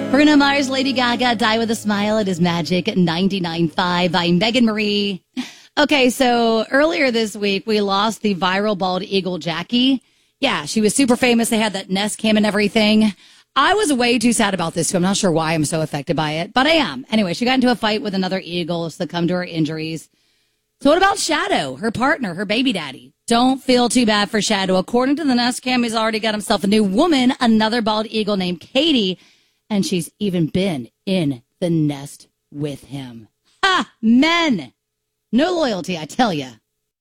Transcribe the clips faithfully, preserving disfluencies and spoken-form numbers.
Bruno Mars, Lady Gaga, Die With a Smile. It is Magic ninety-nine point five by Megan Marie. Okay, so earlier this week, we lost the viral bald eagle Jackie. Yeah, she was super famous. They had that Nest Cam and everything. I was way too sad about this, too. I'm not sure why I'm so affected by it, but I am. Anyway, she got into a fight with another eagle, succumbed to her injuries. So what about Shadow, her partner, her baby daddy? Don't feel too bad for Shadow. According to the Nest Cam, he's already got himself a new woman, another bald eagle named Katie, and she's even been in the nest with him. Ha! Men! No loyalty, I tell ya.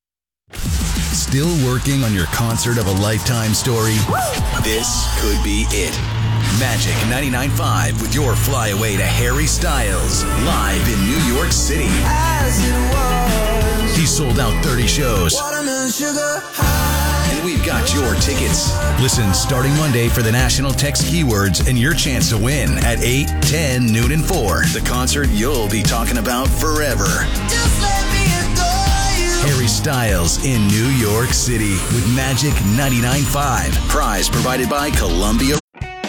Still working on your concert of a lifetime story? This could be it. Magic ninety-nine point five with your flyaway to Harry Styles, live in New York City. As it was. He sold out thirty shows. Watermelon sugar high. And we've got your tickets. Listen starting Monday for the national text keywords and your chance to win at eight, ten, noon, and four. The concert you'll be talking about forever. Just let me adore you. Harry Styles in New York City with Magic ninety-nine point five. Prize provided by Columbia.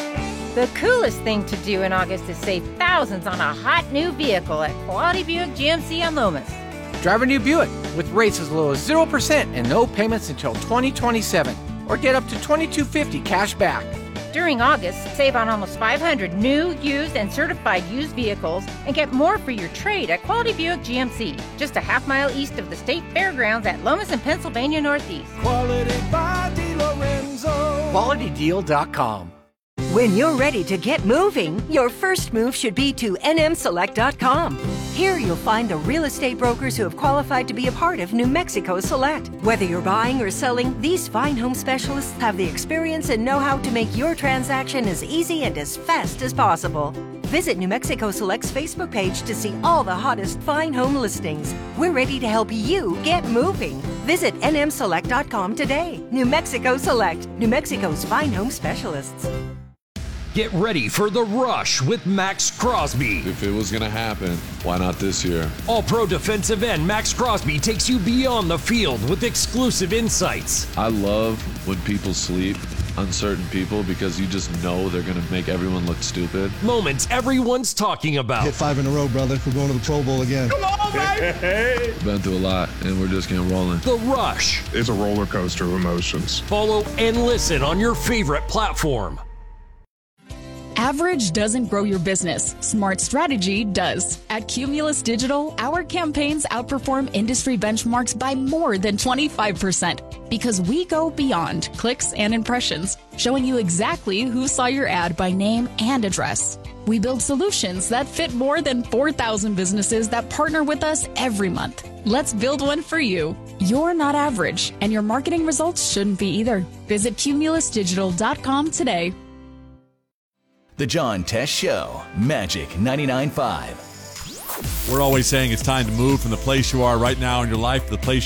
The coolest thing to do in August is save thousands on a hot new vehicle at Quality Buick G M C on Lomas. Drive a new Buick with rates as low as zero percent and no payments until twenty twenty-seven. Or get up to twenty-two fifty cash back. During August, save on almost five hundred new, used, and certified used vehicles and get more for your trade at Quality Buick G M C, just a half mile east of the State Fairgrounds at Lomas and Pennsylvania Northeast. Quality by DeLorenzo. Quality Deal dot com. When you're ready to get moving, your first move should be to N M Select dot com. Here you'll find the real estate brokers who have qualified to be a part of New Mexico Select. Whether you're buying or selling, these fine home specialists have the experience and know-how to make your transaction as easy and as fast as possible. Visit New Mexico Select's Facebook page to see all the hottest fine home listings. We're ready to help you get moving. Visit N M Select dot com today. New Mexico Select, New Mexico's fine home specialists. Get ready for The Rush with Max Crosby. If it was going to happen, why not this year? All-pro defensive end Max Crosby takes you beyond the field with exclusive insights. I love when people sleep on certain people because you just know they're going to make everyone look stupid. Moments everyone's talking about. Hit five in a row, brother. We're going to the Pro Bowl again. Come on, baby! Been through a lot, and we're just getting rolling. The Rush. It's a roller coaster of emotions. Follow and listen on your favorite platform. Average doesn't grow your business. Smart strategy does. At Cumulus Digital, our campaigns outperform industry benchmarks by more than twenty-five percent because we go beyond clicks and impressions, showing you exactly who saw your ad by name and address. We build solutions that fit more than four thousand businesses that partner with us every month. Let's build one for you. You're not average, and your marketing results shouldn't be either. Visit Cumulus Digital dot com today. The John Tesh Show, Magic ninety-nine point five. We're always saying it's time to move from the place you are right now in your life to the place